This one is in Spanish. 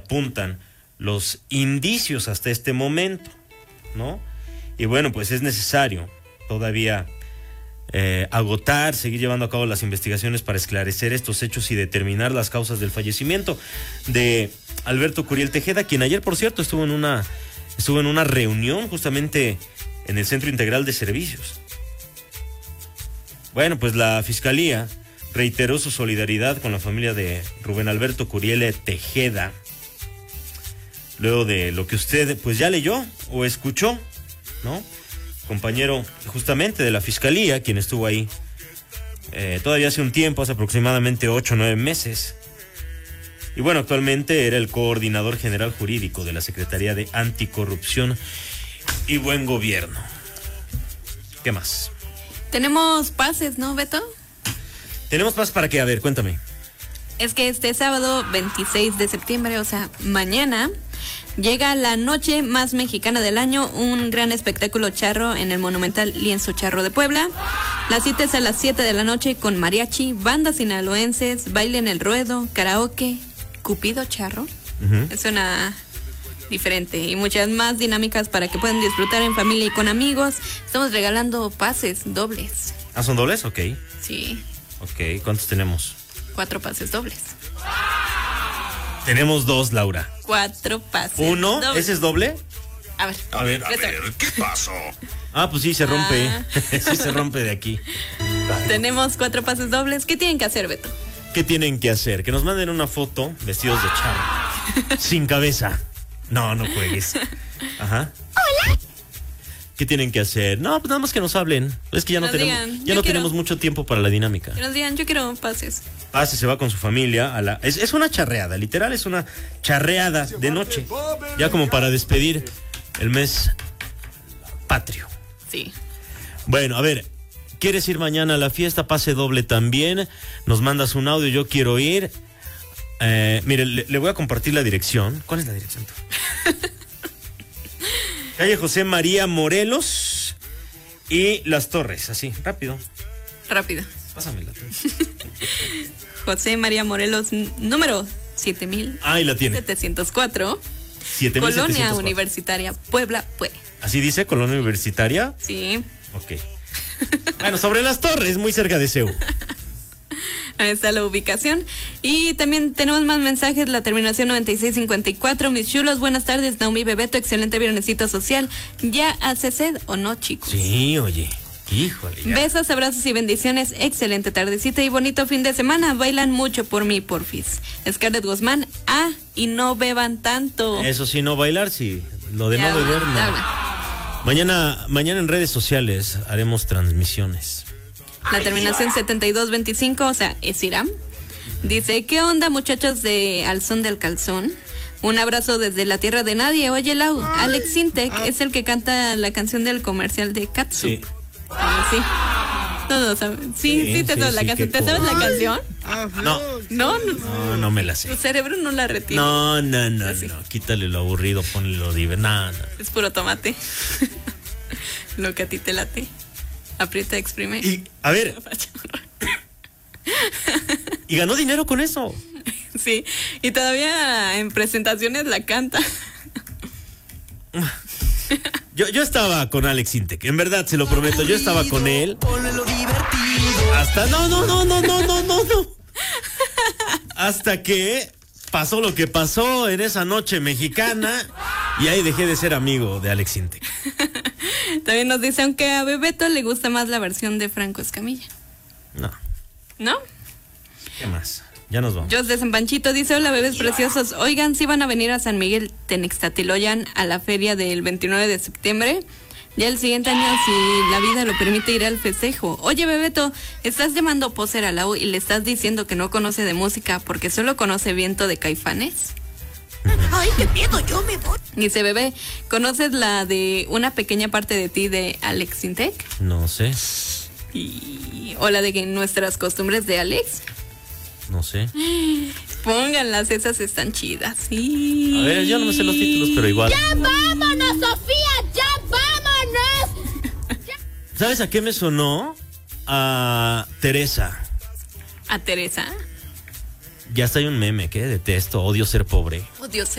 apuntan los indicios hasta este momento, ¿no? Y bueno, pues es necesario todavía seguir llevando a cabo las investigaciones para esclarecer estos hechos y determinar las causas del fallecimiento de Alberto Curiel Tejeda, quien ayer, por cierto, estuvo en una reunión justamente en el Centro Integral de Servicios. Bueno, pues la Fiscalía reiteró su solidaridad con la familia de Rubén Alberto Curiel Tejeda, luego de lo que usted pues ya leyó o escuchó, ¿no? Compañero justamente de la Fiscalía, quien estuvo ahí todavía hace un tiempo, hace aproximadamente 8 o 9 meses. Y bueno, actualmente era el coordinador general jurídico de la Secretaría de Anticorrupción y Buen Gobierno. ¿Qué más? Tenemos pases, ¿no, Beto? ¿Tenemos pases para qué? A ver, cuéntame. Es que este sábado 26 de septiembre, o sea, mañana, llega la noche más mexicana del año, un gran espectáculo charro en el monumental Lienzo Charro de Puebla. La cita es a las 7 de la noche con mariachi, bandas sinaloenses, baile en el ruedo, karaoke, Cupido Charro. Suena diferente y muchas más dinámicas para que puedan disfrutar en familia y con amigos. Estamos regalando pases dobles. ¿Ah, son dobles? Ok. Sí. Ok, ¿cuántos tenemos? 4 pases dobles. Tenemos 2, Laura. 4 pases. 1, dobles. ¿ese es doble? A ver, ¿qué pasó? Ah, pues sí, se rompe. Sí, se rompe de aquí. Tenemos 4 pases dobles. ¿Qué tienen que hacer, Beto? ¿Qué tienen que hacer? Que nos manden una foto vestidos de charro. Sin cabeza. No juegues. Ajá. Hola. ¿Qué tienen que hacer? No, pues nada más que nos hablen. Es que ya no tenemos mucho tiempo para la dinámica. Que nos digan, yo quiero pases. Pase, se va con su familia a la... Es una charreada, literal, es una charreada de noche. Ya como para despedir el mes patrio. Sí. Bueno, a ver, ¿quieres ir mañana a la fiesta? Pase doble también. Nos mandas un audio, yo quiero ir. Mire, le voy a compartir la dirección. ¿Cuál es la dirección tú? Calle José María Morelos y Las Torres, así, rápido. Pásamela tú. José María Morelos, número 7000. Ahí la tiene. 704. 7704. Colonia Universitaria, Puebla, ¿Así dice, Colonia Universitaria? Sí. Ok. Bueno, sobre Las Torres, muy cerca de CEU. Ahí está la ubicación. Y también tenemos más mensajes. La terminación 9654. Mis chulos, buenas tardes. Naomi Bebeto, excelente viernesito social. ¿Ya hace sed o no, chicos? Sí, oye. Híjole. Ya. Besos, abrazos y bendiciones. Excelente tardecita y bonito fin de semana. Bailan mucho por mí, porfis. Scarlett Guzmán. Y no beban tanto. Eso sí, no bailar, sí. Lo de no beber, no. Mañana en redes sociales haremos transmisiones. La terminación 7225, o sea, es Iram. Dice, ¿qué onda, muchachos de Al Son del Calzón? Un abrazo desde la tierra de nadie. Oye, Lau, Alex Sintek es el que canta la canción del comercial de Katsu. Sí. Sí. Todos saben. Sí, te sabes la canción. ¿Te sabes la canción? No me la sé. Tu cerebro no la retiene. No. Quítale lo aburrido, ponle lo divertido. No. Es puro tomate. Lo que a ti te late. Aprieta, exprime. Y, a ver. Y ganó dinero con eso. Sí, y todavía en presentaciones la canta. Yo estaba con Alex Sintek, en verdad, se lo prometo, yo estaba con él. Hasta no. Hasta que pasó lo que pasó en esa noche mexicana y ahí dejé de ser amigo de Alex Sintek. También nos dice, aunque a Bebeto le gusta más la versión de Franco Escamilla. ¿No? ¿Qué más? Ya nos vamos. Jos de San Panchito dice, hola bebés preciosos. Oigan, ¿sí van a venir a San Miguel Tenextatiloyan a la feria del 29 de septiembre? Ya el siguiente año, si la vida lo permite, iré al festejo. Oye, Bebeto, ¿estás llamando poser a Lau y le estás diciendo que no conoce de música porque solo conoce Viento de Caifanes? ¡Ay, qué miedo! Yo me voy. Dice, bebé, ¿conoces la de Una pequeña parte de ti de Alex Sintek? No sé. ¿O la de Nuestras costumbres de Alex? No sé. Pónganlas, esas están chidas. Sí. A ver, yo no me sé los títulos, pero igual. ¡Ya vámonos, Sofía! ¡Ya vámonos! ¿Sabes a qué me sonó? A Teresa. ¿A Teresa? Ya está, hay un meme que detesto, odio ser pobre. Odio ser